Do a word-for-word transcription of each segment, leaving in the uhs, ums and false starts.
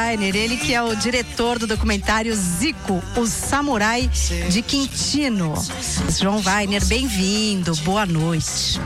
Weiner, ele que é o diretor do documentário Zico, o Samurai de Quintino. João Weiner, bem-vindo, boa noite.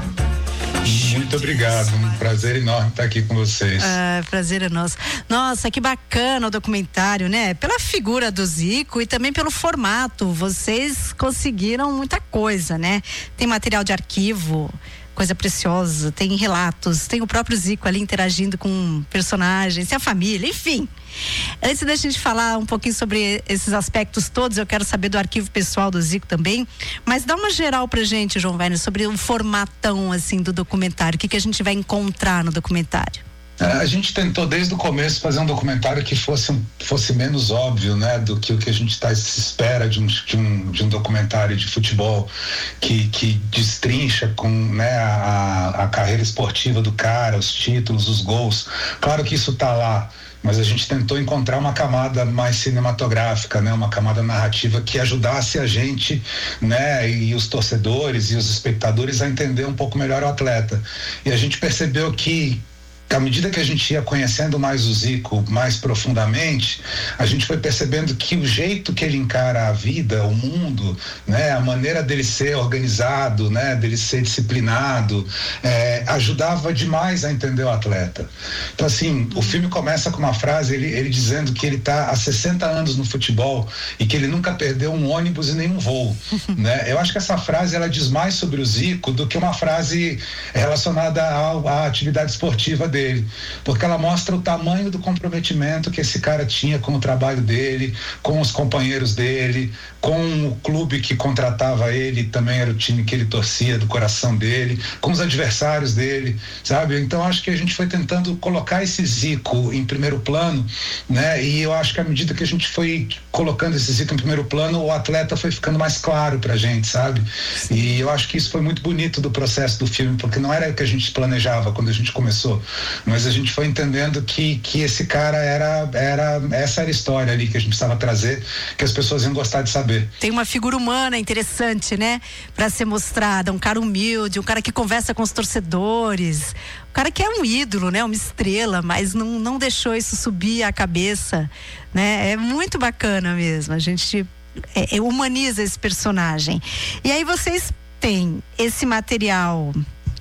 Muito obrigado, um prazer enorme estar aqui com vocês. Ah, prazer é nosso. Nossa, que bacana o documentário, né? Pela figura do Zico e também pelo formato, vocês conseguiram muita coisa, né? Tem material de arquivo, coisa preciosa, tem relatos, tem o próprio Zico ali interagindo com personagens, tem a família, enfim. Antes da gente falar um pouquinho sobre esses aspectos todos, eu quero saber do arquivo pessoal do Zico também, mas dá uma geral pra gente, João Weiner, sobre o formatão assim do documentário, o que que a gente vai encontrar no documentário? A gente tentou desde o começo fazer um documentário que fosse, fosse menos óbvio, né, do que o que a gente tá, se espera de um, de, um, de um documentário de futebol que, que destrincha com, né, a, a carreira esportiva do cara, os títulos, os gols. Claro que isso tá lá, mas a gente tentou encontrar uma camada mais cinematográfica, né, uma camada narrativa que ajudasse a gente, né, e os torcedores e os espectadores a entender um pouco melhor o atleta. E a gente percebeu que à medida que a gente ia conhecendo mais o Zico mais profundamente, a gente foi percebendo que o jeito que ele encara a vida, o mundo, né, a maneira dele ser organizado, né, dele ser disciplinado, é, ajudava demais a entender o atleta. Então, assim, o filme começa com uma frase, ele, ele dizendo que ele está há sessenta anos no futebol e que ele nunca perdeu um ônibus e nem um voo, né? Eu acho que essa frase, ela diz mais sobre o Zico do que uma frase relacionada à, à atividade esportiva dele. Dele, porque ela mostra o tamanho do comprometimento que esse cara tinha com o trabalho dele, com os companheiros dele, com o clube que contratava ele, também era o time que ele torcia do coração dele, com os adversários dele, sabe? Então acho que a gente foi tentando colocar esse Zico em primeiro plano, né? E eu acho que à medida que a gente foi colocando esse Zico em primeiro plano, o atleta foi ficando mais claro pra gente, sabe? E eu acho que isso foi muito bonito do processo do filme, porque não era o que a gente planejava quando a gente começou, mas a gente foi entendendo que, que esse cara era, era, essa era a história ali que a gente precisava trazer, que as pessoas iam gostar de saber. Tem uma figura humana interessante, né? Pra ser mostrada, um cara humilde, um cara que conversa com os torcedores, um cara que é um ídolo, né? Uma estrela, mas não, não deixou isso subir a cabeça, né? É muito bacana mesmo, a gente é, é, humaniza esse personagem. E aí vocês têm esse material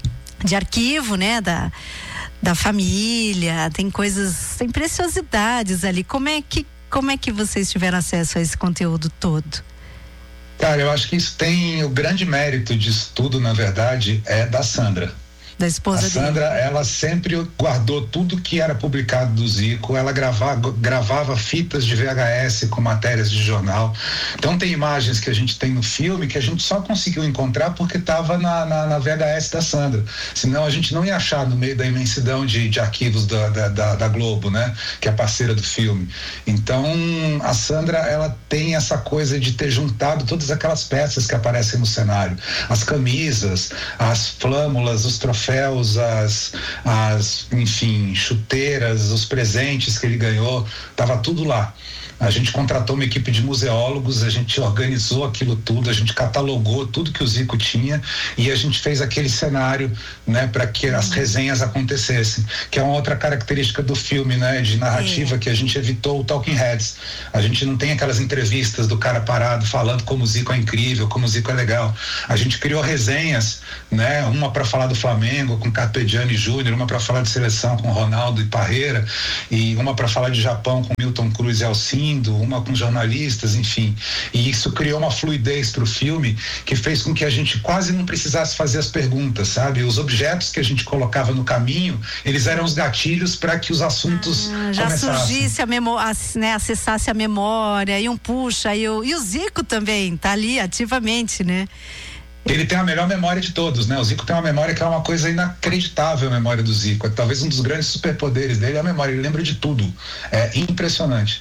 de arquivo, né? Da da família, tem coisas, tem preciosidades ali. Como é que, como é que vocês tiveram acesso a esse conteúdo todo? Cara, eu acho que isso tem o grande mérito disso tudo, na verdade, é da Sandra. Da esposa a Sandra, dele. Ela sempre guardou tudo que era publicado do Zico, ela gravava, gravava fitas de V H S com matérias de jornal. Então tem imagens que a gente tem no filme que a gente só conseguiu encontrar porque estava na, na, na V H S da Sandra, senão a gente não ia achar no meio da imensidão de, de arquivos da, da, da, da Globo, né, que é parceira do filme. Então a Sandra, ela tem essa coisa de ter juntado todas aquelas peças que aparecem no cenário, as camisas, as flâmulas, os troféus, as, as, enfim, chuteiras, os presentes que ele ganhou, tava tudo lá. A gente contratou uma equipe de museólogos, a gente organizou aquilo tudo, a gente catalogou tudo que o Zico tinha e a gente fez aquele cenário, né, para que as resenhas acontecessem, que é uma outra característica do filme, né, de narrativa, é. Que a gente evitou o talking heads. A gente não tem aquelas entrevistas do cara parado falando como o Zico é incrível, como o Zico é legal. A gente criou resenhas, né, uma para falar do Flamengo com Carpegiani Júnior, uma para falar de seleção com Ronaldo e Parreira, e uma para falar de Japão com Milton Cruz e Alcim, uma com jornalistas, enfim. E isso criou uma fluidez para o filme que fez com que a gente quase não precisasse fazer as perguntas, sabe? Os objetos que a gente colocava no caminho, eles eram os gatilhos para que os assuntos ah, já começassem. surgisse a memória, né, acessasse a memória, e um puxa, e o, e o Zico também tá ali ativamente, né? Ele tem a melhor memória de todos, né? O Zico tem uma memória que é uma coisa inacreditável, a memória do Zico. É talvez um dos grandes superpoderes dele é a memória, ele lembra de tudo. É impressionante.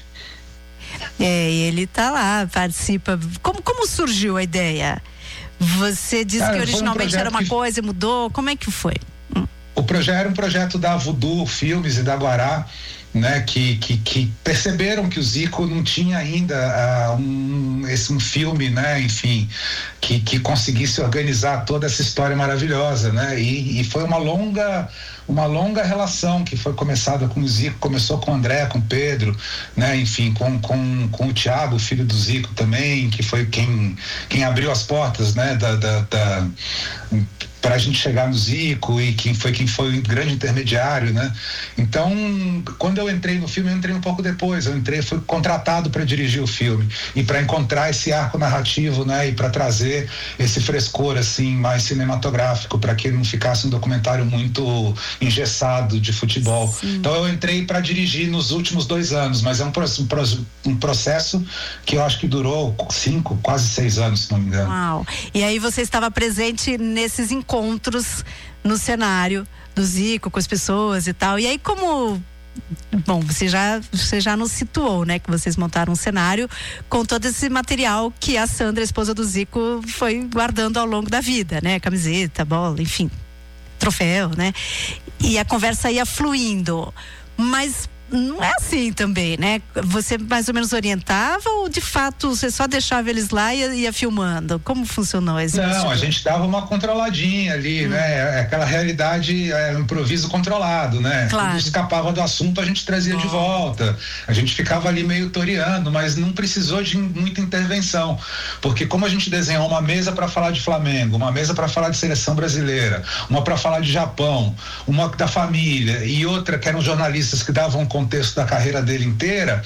É, e ele tá lá, participa. Como, como surgiu a ideia? Você disse Cara, que originalmente um era uma que... coisa e mudou. Como é que foi? Hum. O projeto era um projeto da Voodoo Filmes e da Guará, né, que, que, que perceberam que o Zico não tinha ainda uh, um, esse, um filme, né, enfim, que, que conseguisse organizar toda essa história maravilhosa, né, e, e foi uma longa, uma longa relação que foi começada com o Zico, começou com o André, com o Pedro, né, enfim, com, com, com o Thiago, filho do Zico também, que foi quem, quem abriu as portas, né, da, da, da para a gente chegar no Zico, e quem foi quem foi o grande intermediário, né? Então, quando eu entrei no filme, eu entrei um pouco depois, eu entrei, fui contratado para dirigir o filme e para encontrar esse arco narrativo, né? E para trazer esse frescor, assim, mais cinematográfico, para que não ficasse um documentário muito engessado de futebol. Sim. Então, eu entrei para dirigir nos últimos dois anos, mas é um, um processo que eu acho que durou cinco, quase seis anos, se não me engano. Uau! E aí você estava presente nesses encontros encontros no cenário do Zico com as pessoas e tal. E aí, como bom, você já, você já nos situou, né? Que vocês montaram um cenário com todo esse material que a Sandra, a esposa do Zico, foi guardando ao longo da vida, né? Camiseta, bola, enfim, troféu, né? E a conversa ia fluindo. Mas não é assim também, né? Você mais ou menos orientava ou de fato você só deixava eles lá e ia, ia filmando? Como funcionou esse? Não, a gente dava uma controladinha ali, hum. né? Aquela realidade, é, um improviso controlado, né? Claro. Quando escapava do assunto, a gente trazia oh. de volta. A gente ficava ali meio toreando, mas não precisou de muita intervenção, porque como a gente desenhou uma mesa para falar de Flamengo, uma mesa para falar de seleção brasileira, uma para falar de Japão, uma da família e outra que eram jornalistas que davam contexto da carreira dele inteira,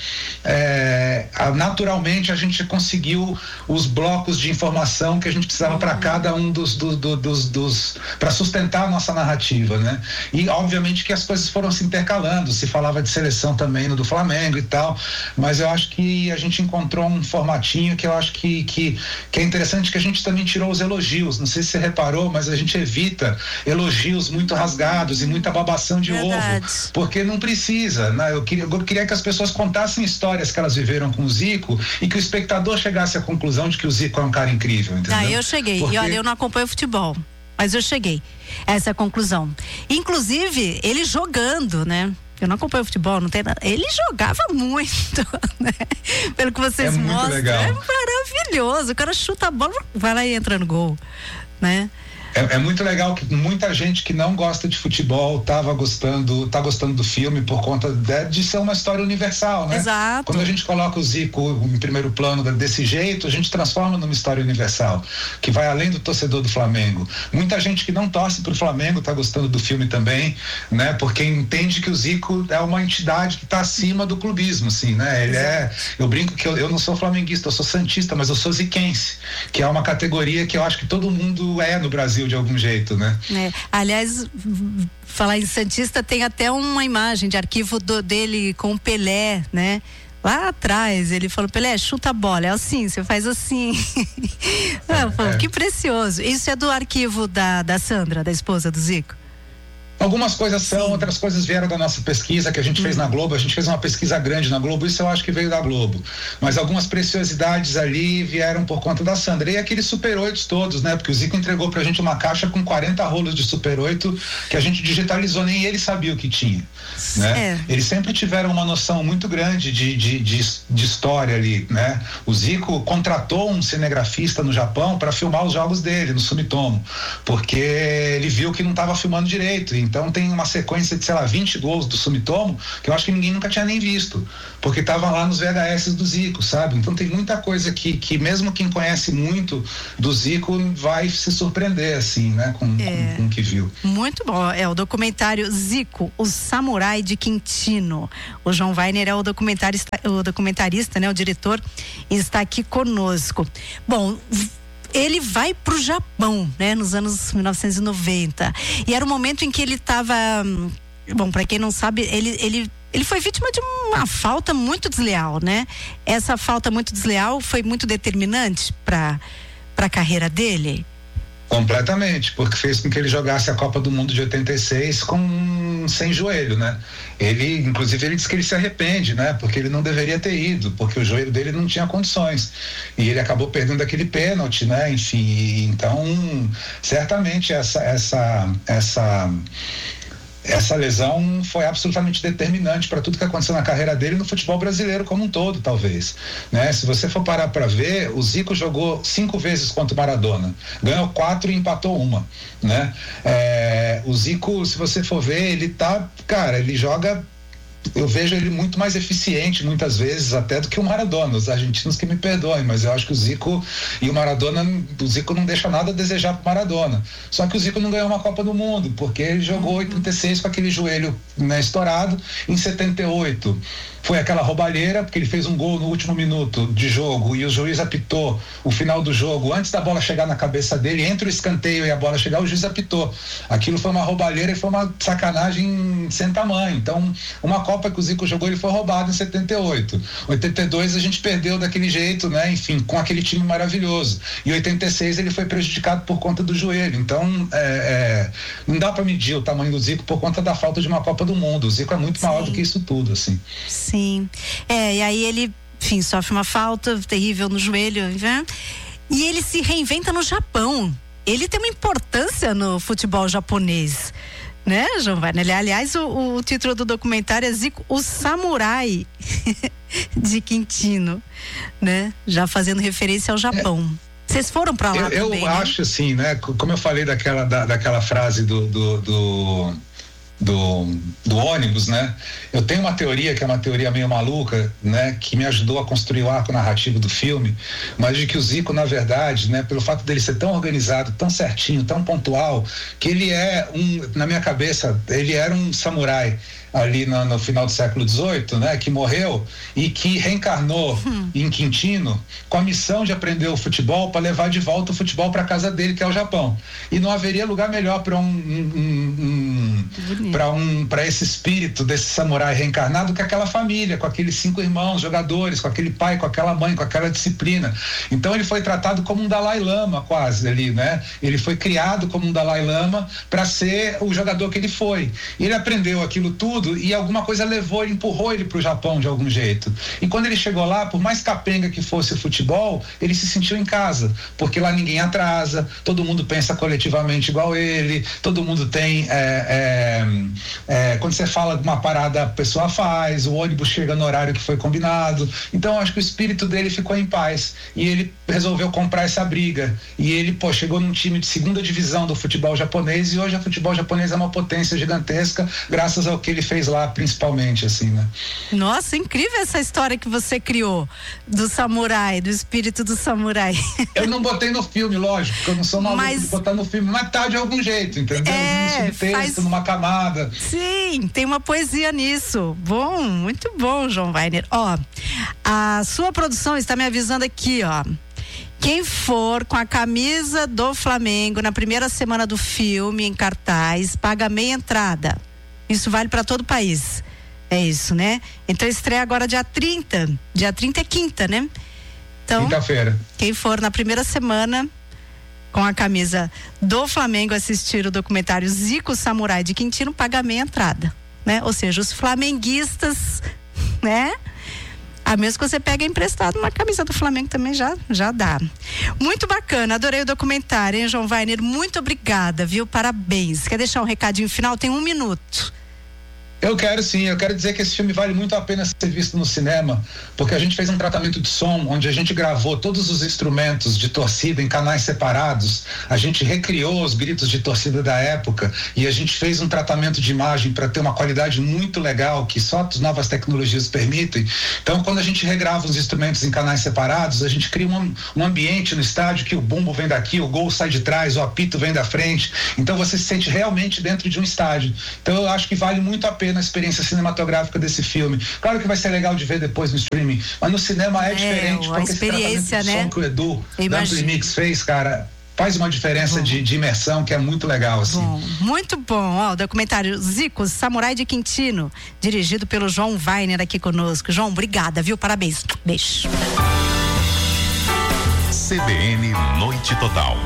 é, naturalmente a gente conseguiu os blocos de informação que a gente precisava para cada um dos, do, do, dos, dos para sustentar a nossa narrativa, né? E obviamente que as coisas foram se intercalando, se falava de seleção também no do Flamengo e tal, mas eu acho que a gente encontrou um formatinho que eu acho que, que, que é interessante, que a gente também tirou os elogios, não sei se você reparou, mas a gente evita elogios muito rasgados e muita babação de Verdade. ovo, porque não precisa, né? Eu queria, eu queria que as pessoas contassem histórias que elas viveram com o Zico e que o espectador chegasse à conclusão de que o Zico é um cara incrível, entendeu? Ah, eu cheguei. Porque... E olha, eu não acompanho futebol, mas eu cheguei a essa conclusão. Inclusive, ele jogando, né? Eu não acompanho futebol, não tem nada. Ele jogava muito, né? Pelo que vocês é muito mostram. Legal. É maravilhoso. O cara chuta a bola, vai lá e entra no gol, né? É, é muito legal que muita gente que não gosta de futebol tava gostando, tá gostando do filme por conta de, de ser uma história universal, né? Exato. Quando a gente coloca o Zico em primeiro plano desse jeito, a gente transforma numa história universal, que vai além do torcedor do Flamengo. Muita gente que não torce pro Flamengo tá gostando do filme também, né? Porque entende que o Zico é uma entidade que tá acima do clubismo, assim, né? Ele Exato. é, eu brinco que eu, eu não sou flamenguista, eu sou santista, mas eu sou ziquense, que é uma categoria que eu acho que todo mundo é no Brasil de algum jeito, né? É. Aliás, falar em santista, tem até uma imagem de arquivo do, dele com o Pelé, né? Lá atrás, ele falou: Pelé, chuta a bola, é assim, você faz assim. Ah, pô, é. Que precioso. Isso é do arquivo da, da Sandra, da esposa do Zico? Algumas coisas são, Sim. outras coisas vieram da nossa pesquisa que a gente hum. fez na Globo. A gente fez uma pesquisa grande na Globo, isso eu acho que veio da Globo. Mas algumas preciosidades ali vieram por conta da Sandra. E aqueles Super oito todos, né? Porque o Zico entregou pra gente uma caixa com quarenta rolos de Super oito que a gente digitalizou, nem ele sabia o que tinha, né? É. Eles sempre tiveram uma noção muito grande de, de, de, de história ali, né? O Zico contratou um cinegrafista no Japão para filmar os jogos dele no Sumitomo, porque ele viu que não estava filmando direito. Então tem uma sequência de, sei lá, vinte gols do Sumitomo que eu acho que ninguém nunca tinha nem visto, porque estavam lá nos V H S do Zico, sabe? Então tem muita coisa que, que mesmo quem conhece muito do Zico vai se surpreender, assim, né? Com, é, com, com o que viu. Muito bom. É o documentário Zico, o Samurai de Quintino. O João Weiner é o documentarista, o documentarista, né? O diretor, e está aqui conosco. Bom, ele vai pro Japão, né, nos anos mil novecentos e noventa. E era o momento em que ele estava, bom, para quem não sabe, ele, ele, ele foi vítima de uma falta muito desleal, né? Essa falta muito desleal foi muito determinante para para a carreira dele. Completamente, porque fez com que ele jogasse a Copa do Mundo de oitenta e seis com sem joelho, né? Ele, inclusive, ele disse que ele se arrepende, né? Porque ele não deveria ter ido, porque o joelho dele não tinha condições. E ele acabou perdendo aquele pênalti, né? Enfim, então, certamente essa essa essa essa lesão foi absolutamente determinante para tudo que aconteceu na carreira dele no futebol brasileiro como um todo, talvez, né? Se você for parar para ver, o Zico jogou cinco vezes contra o Maradona, ganhou quatro e empatou uma, né? É, o Zico, se você for ver, ele tá, cara, ele joga, eu vejo ele muito mais eficiente muitas vezes até do que o Maradona. Os argentinos que me perdoem, mas eu acho que o Zico e o Maradona, o Zico não deixa nada a desejar pro Maradona. Só que o Zico não ganhou uma Copa do Mundo, porque ele jogou oitenta e seis com aquele joelho, né, estourado. Em setenta e oito foi aquela roubalheira, porque ele fez um gol no último minuto de jogo e o juiz apitou o final do jogo, antes da bola chegar na cabeça dele, entre o escanteio e a bola chegar, o juiz apitou. Aquilo foi uma roubalheira e foi uma sacanagem sem tamanho. Então, uma Copa que o Zico jogou, ele foi roubado em setenta e oito. oitenta e dois a gente perdeu daquele jeito, né? Enfim, com aquele time maravilhoso. E oitenta e seis ele foi prejudicado por conta do joelho. Então, é, é, não dá para medir o tamanho do Zico por conta da falta de uma Copa do Mundo. O Zico é muito Sim. maior do que isso tudo, assim. Sim. É, e aí ele, enfim, sofre uma falta terrível no joelho, né? E ele se reinventa no Japão. Ele tem uma importância no futebol japonês, né, João Wagner? Aliás, o, o título do documentário é Zico, o Samurai de Quintino, né? Já fazendo referência ao Japão. Vocês é. foram para lá eu, também, eu né? acho assim, né? Como eu falei daquela, da, daquela frase do, do, do... Do, do ônibus, né? Eu tenho uma teoria que é uma teoria meio maluca, né? Que me ajudou a construir o arco narrativo do filme, mas de que o Zico, na verdade, né? Pelo fato dele ser tão organizado, tão certinho, tão pontual, que ele é um, na minha cabeça, ele era um samurai ali no, no final do século dezoito, né? Que morreu e que reencarnou hum. em Quintino com a missão de aprender o futebol para levar de volta o futebol para casa dele, que é o Japão. E não haveria lugar melhor para um, um, um para um, para esse espírito desse samurai reencarnado que aquela família, com aqueles cinco irmãos jogadores, com aquele pai, com aquela mãe, com aquela disciplina. Então ele foi tratado como um Dalai Lama quase ali, né? Ele foi criado como um Dalai Lama para ser o jogador que ele foi. E ele aprendeu aquilo tudo e alguma coisa levou, ele empurrou ele pro Japão de algum jeito. E quando ele chegou lá, por mais capenga que fosse o futebol, ele se sentiu em casa, porque lá ninguém atrasa, todo mundo pensa coletivamente igual ele, todo mundo tem é, é, é, quando você fala de uma parada, a pessoa faz, o ônibus chega no horário que foi combinado. Então acho que o espírito dele ficou em paz e ele resolveu comprar essa briga e ele, pô, chegou num time de segunda divisão do futebol japonês e hoje o futebol japonês é uma potência gigantesca graças ao que ele fez lá, principalmente, assim, né? Nossa, incrível essa história que você criou do samurai, do espírito do samurai. Eu não botei no filme, lógico, porque eu não sou maluco mas... de botar no filme, mas tá de algum jeito, entendeu? É, num texto, faz... numa camada. Sim, tem uma poesia nisso. Bom, muito bom, João Wagner. Ó, a sua produção está me avisando aqui, ó. Quem for com a camisa do Flamengo na primeira semana do filme em cartaz, paga meia entrada. Isso vale para todo o país. É isso, né? Então estreia agora dia trinta. Dia trinta é quinta, né? Então, quinta-feira. Quem for na primeira semana com a camisa do Flamengo assistir o documentário Zico Samurai de Quintino, paga meia entrada, né? Ou seja, os flamenguistas, né? A menos que você pegue emprestado uma camisa do Flamengo também já, já dá. Muito bacana, adorei o documentário, hein, João Wagner? Muito obrigada, viu? Parabéns. Quer deixar um recadinho final? Tem um minuto. Eu quero sim, eu quero dizer que esse filme vale muito a pena ser visto no cinema, porque a gente fez um tratamento de som, onde a gente gravou todos os instrumentos de torcida em canais separados, a gente recriou os gritos de torcida da época e a gente fez um tratamento de imagem para ter uma qualidade muito legal, que só as novas tecnologias permitem. Então, quando a gente regrava os instrumentos em canais separados, a gente cria um, um ambiente no estádio que o bumbo vem daqui, o gol sai de trás, o apito vem da frente, então você se sente realmente dentro de um estádio. Então, eu acho que vale muito a pena na experiência cinematográfica desse filme. Claro que vai ser legal de ver depois no streaming, mas no cinema é, é diferente. A experiência, né? O som que o Edu da Amplimix fez, cara, faz uma diferença de, de imersão que é muito legal, assim. Bom, muito bom. Ó, o documentário Zico, Samurai de Quintino, dirigido pelo João Wagner aqui conosco. João, obrigada, viu? Parabéns. Beijo. C B N Noite Total.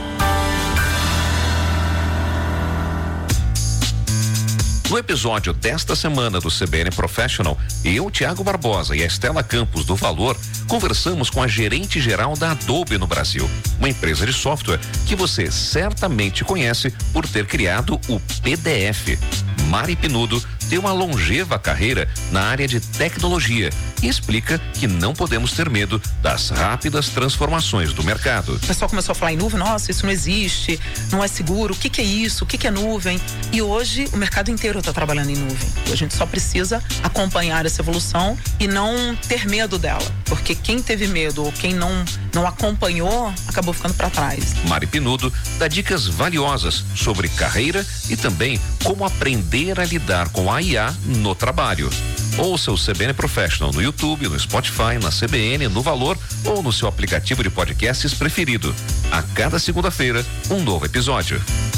No episódio desta semana do C B N Professional, eu, Tiago Barbosa e a Estela Campos do Valor, conversamos com a gerente geral da Adobe no Brasil, uma empresa de software que você certamente conhece por ter criado o P D F. Mari Pinudo tem uma longeva carreira na área de tecnologia e explica que não podemos ter medo das rápidas transformações do mercado. O pessoal começou a falar em nuvem, nossa, isso não existe, não é seguro, o que que é isso, o que que é nuvem? E hoje o mercado inteiro está trabalhando em nuvem. A gente só precisa acompanhar essa evolução e não ter medo dela, porque quem teve medo ou quem não, não acompanhou acabou ficando para trás. Mari Pinudo dá dicas valiosas sobre carreira e também como aprender a lidar com a I A no trabalho. Ouça o C B N Professional no YouTube, no Spotify, na C B N, no Valor ou no seu aplicativo de podcasts preferido. A cada segunda-feira, um novo episódio.